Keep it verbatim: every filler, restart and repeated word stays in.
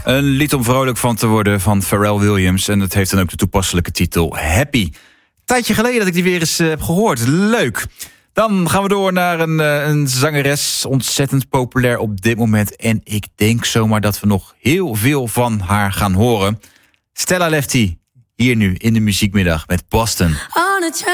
Een lied om vrolijk van te worden van Pharrell Williams. En het heeft dan ook de toepasselijke titel Happy. Tijdje geleden dat ik die weer eens uh, heb gehoord. Leuk. Dan gaan we door naar een, uh, een zangeres. Ontzettend populair op dit moment. En ik denk zomaar dat we nog heel veel van haar gaan horen. Stella Lefty. Hier nu in de muziekmiddag met Boston.